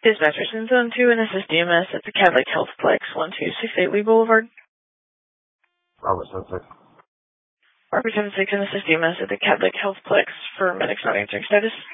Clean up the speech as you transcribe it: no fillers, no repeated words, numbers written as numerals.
Dispatcher, send Zone 2 and assist DMS at the Cadlick Healthplex, 1268 Lee Boulevard. Robert 76. Robert 76 and assist DMS at the Cadlick Healthplex for medics not answering status.